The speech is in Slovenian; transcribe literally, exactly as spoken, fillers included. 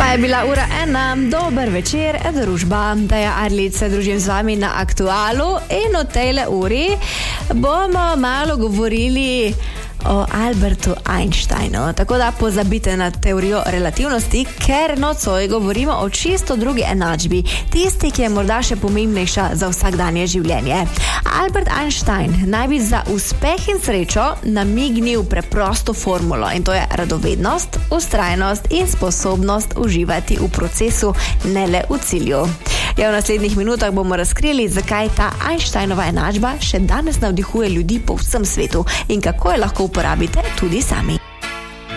Je bila ura ena, dober večer, družba, da je Arlic, se družim z vami na Aktualu in o tejle uri bomo malo govorili o Albertu Einsteinu, tako da pozabite na teorijo relativnosti, ker nocoj govorimo o čisto drugi enačbi, tisti, ki je morda še pomembnejša za vsakdanje življenje. Albert Einstein naj bi za uspeh in srečo namignil preprosto formulo, in to je radovednost, vztrajnost in sposobnost uživati v procesu, ne le v cilju. Ja, v naslednjih minutah bomo razkrili, zakaj ta Einsteinova enačba še danes navdihuje ljudi po vsem svetu in kako jo lahko uporabite tudi sami.